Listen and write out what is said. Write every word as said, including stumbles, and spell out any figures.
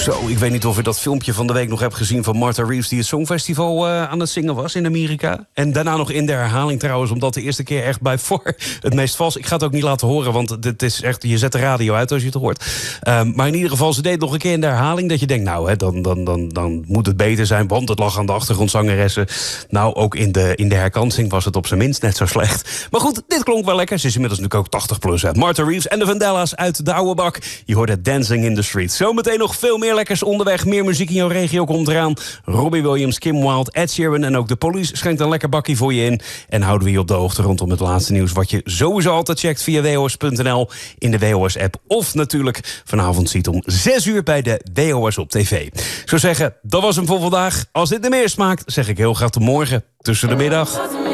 Zo, ik weet niet of je dat filmpje van de week nog hebt gezien van Martha Reeves, die het Songfestival uh, aan het zingen was in Amerika. En daarna nog in de herhaling trouwens, omdat de eerste keer echt bij voor het meest vals. Ik ga het ook niet laten horen, want het is echt, je zet de radio uit als je het hoort. Um, maar in ieder geval, ze deed nog een keer in de herhaling dat je denkt, nou, hè, dan, dan, dan, dan moet het beter zijn, want het lag aan de achtergrondzangeressen. Nou, ook in de, in de herkansing was het op zijn minst net zo slecht. Maar goed, dit klonk wel lekker. Ze is inmiddels natuurlijk ook tachtig plus. Hè. Martha Reeves en de Vandellas uit de oude bak. Je hoorde Dancing in the Street. Zometeen nog veel meer lekkers onderweg. Meer muziek in jouw regio komt eraan. Robbie Williams, Kim Wilde, Ed Sheeran en ook de Police schenkt een lekker bakkie voor je in. En houden we je op de hoogte rondom het laatste nieuws, wat je sowieso altijd checkt via w o s punt n l, in de W O S-app. Of natuurlijk vanavond ziet om zes uur bij de W O S op tv. Ik zou zeggen, dat was hem voor vandaag. Als dit er meer smaakt, zeg ik heel graag tot morgen tussen de middag.